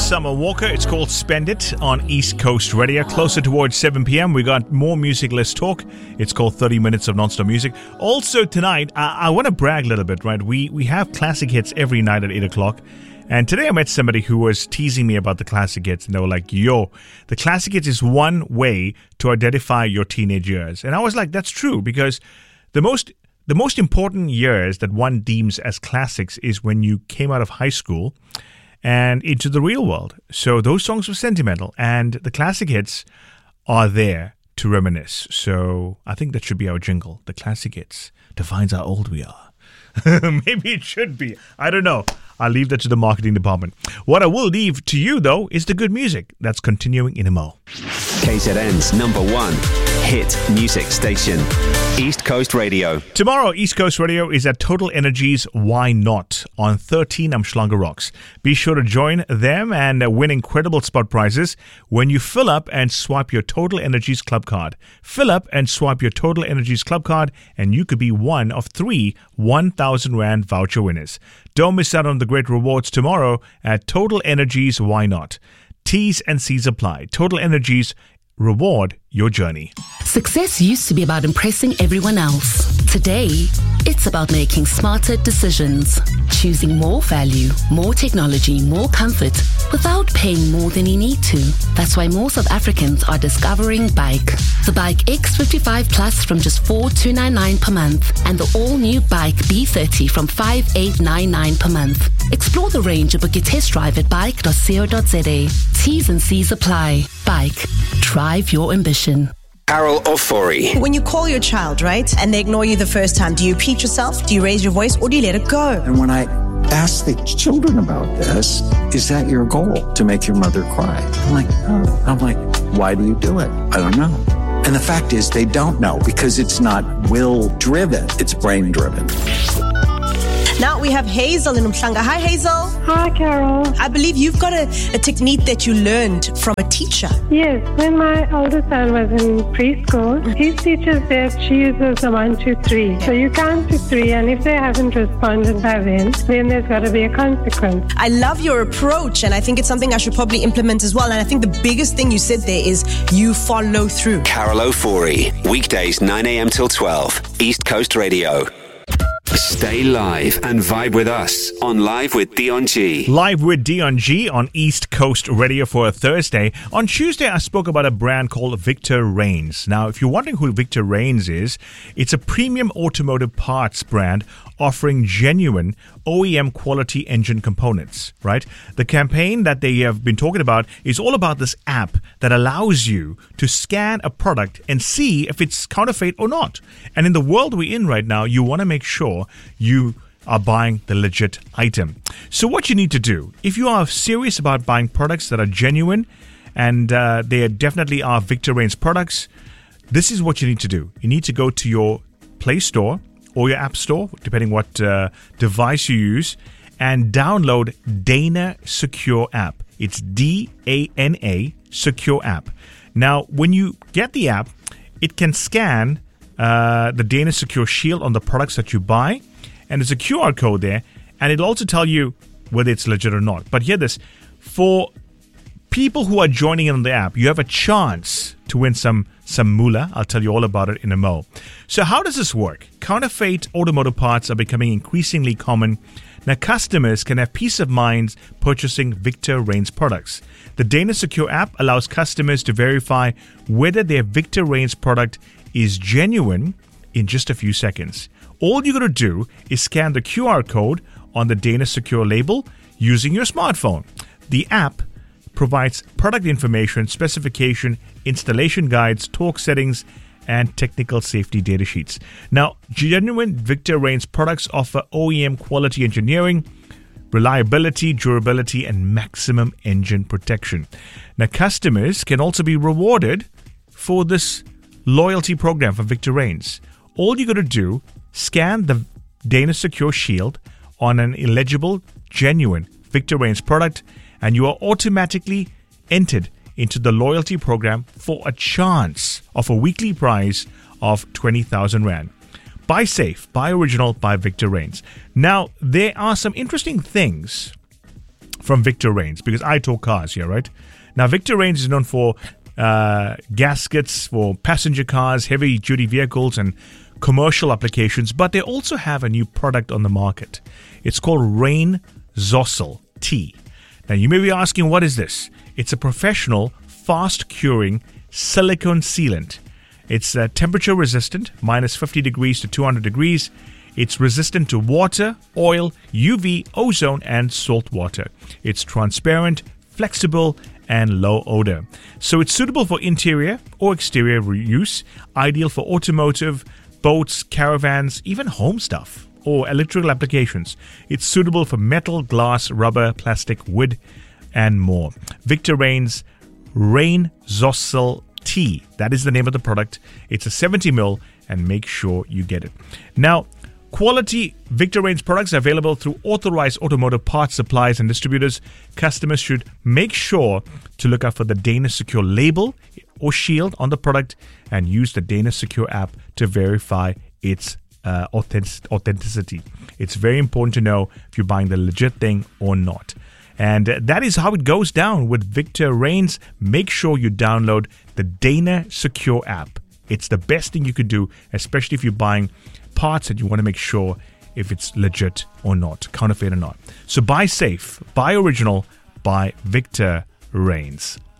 Summer Walker. It's called Spend It on East Coast Radio. Closer towards 7 p.m. We got more music. Let's talk. It's called 30 Minutes of Non-Stop Music. Also tonight, I want to brag a little bit, right? We have classic hits every night at 8 o'clock. And today I met somebody who was teasing me about the classic hits. And they were like, yo, the classic hits is one way to identify your teenage years. And I was like, that's true, because the most important years that one deems as classics is when you came out of high school and into the real world. So those songs were sentimental, and the classic hits are there to reminisce. So I think that should be our jingle. The classic hits defines how old we are. Maybe it should be. I don't know. I'll leave that to the marketing department. What I will leave to you, though, is the good music that's continuing in a mo. KZN's #1 hit music station, East Coast Radio. Tomorrow, East Coast Radio is at Total Energies Why Not on 13 Umhlanga Rocks. Be sure to join them and win incredible spot prizes when you fill up and swipe your Total Energies Club card. Fill up and swipe your Total Energies Club card, and you could be one of 3 1,000 Rand voucher winners. Don't miss out on the great rewards tomorrow at Total Energies Why Not. T's and C's apply. Total Energies, reward your journey. Success used to be about impressing everyone else. Today, it's about making smarter decisions, choosing more value, more technology, more comfort, without paying more than you need to. That's why more South Africans are discovering Bike. The Bike X55 Plus from just 4,299 per month, and the all-new Bike B30 from 5,899 per month. Explore the range and book your test drive at bike.co.za. T's and C's apply. Bike. Drive your ambition. Carol Ofori. When you call your child, right, and they ignore you the first time, do you repeat yourself? Do you raise your voice, or do you let it go? And when I ask the children about this, is that your goal, to make your mother cry? I'm like, no. I'm like, why do you do it? I don't know. And the fact is, they don't know, because it's not will-driven, it's brain-driven. Now we have Hazel in Umhlanga. Hi, Hazel. Hi, Carol. I believe you've got a technique that you learned from a teacher. Yes, when my older son was in preschool, his teacher said she uses the 1, 2, 3. So you count to 3, and if they haven't responded by then there's got to be a consequence. I love your approach, and I think it's something I should probably implement as well. And I think the biggest thing you said there is you follow through. Carol Ofori, weekdays 9 a.m. till 12, East Coast Radio. Stay live and vibe with us on Live with Dion G. Live with Dion G on East Coast Radio for a Thursday. On Tuesday, I spoke about a brand called Victor Reigns. Now, if you're wondering who Victor Reigns is, it's a premium automotive parts brand offering genuine OEM quality engine components, right? The campaign that they have been talking about is all about this app that allows you to scan a product and see if it's counterfeit or not. And in the world we're in right now, you want to make sure you are buying the legit item. So what you need to do, if you are serious about buying products that are genuine, and they definitely are Victor Reigns products, this is what you need to do. You need to go to your Play Store or your App Store, depending what device you use, and download Dana Secure app. It's DANA Secure app. Now, when you get the app, it can scan the Dana Secure Shield on the products that you buy, and there's a QR code there, and it'll also tell you whether it's legit or not. But hear this, for people who are joining in on the app, you have a chance to win some moolah. I'll tell you all about it in a mo. So how does this work? Counterfeit automotive parts are becoming increasingly common. Now, customers can have peace of mind purchasing Victor Reigns products. The Dana Secure app allows customers to verify whether their Victor Reigns product is genuine in just a few seconds. All you got to do is scan the QR code on the Dana Secure label using your smartphone. The app provides product information, specification, installation guides, torque settings, and technical safety data sheets. Now, genuine Victor Reigns products offer OEM quality engineering, reliability, durability, and maximum engine protection. Now, customers can also be rewarded for this loyalty program for Victor Reigns. All you got to do, scan the Dana Secure Shield on an illegible, genuine Victor Reigns product, and you are automatically entered into the loyalty program for a chance of a weekly prize of 20,000 Rand. Buy safe, buy original, buy Victor Reigns. Now, there are some interesting things from Victor Rains, because I talk cars here, right? Now, Victor Rains is known for gaskets for passenger cars, heavy-duty vehicles, and commercial applications, but they also have a new product on the market. It's called Rain Zosyl T. Now, you may be asking, what is this? It's a professional, fast-curing silicone sealant. It's temperature-resistant, minus 50 degrees to 200 degrees. It's resistant to water, oil, UV, ozone, and salt water. It's transparent, flexible, and low odor. So it's suitable for interior or exterior use, ideal for automotive, boats, caravans, even home stuff, or electrical applications. It's suitable for metal, glass, rubber, plastic, wood, and more. Victor Rains Rain Zosyl T. That is the name of the product. It's a 70 ml, and make sure you get it. Now, quality Victor Rains products are available through authorized automotive parts suppliers and distributors. Customers should make sure to look out for the Dana Secure label or shield on the product and use the Dana Secure app to verify its authenticity. It's very important to know if you're buying the legit thing or not. And that is how it goes down with Victor Rains. Make sure you download the Dana Secure app. It's the best thing you could do, especially if you're buying parts and you want to make sure if it's legit or not, counterfeit or not. So buy safe, buy original, buy Victor Rains.